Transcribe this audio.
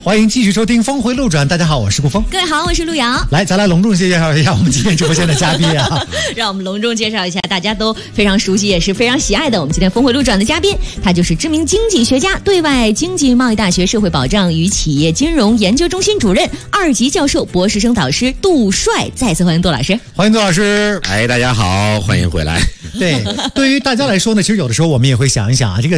欢迎继续收听《峰回路转》，大家好，我是顾峰。 各位好，我是陆瑶。 来，咱来隆重介绍一下我们今天直播间的嘉宾啊！ 让我们隆重介绍一下大家都非常熟悉也是非常喜爱的我们今天《峰回路转》的嘉宾，他就是知名经济学家、对外经济贸易大学社会保障与企业金融研究中心主任、2级教授、博士生导师杜帅。再次欢迎杜老师。 欢迎杜老师。 大家好，欢迎回来。 对于大家来说呢，其实有的时候我们也会想一想啊，这个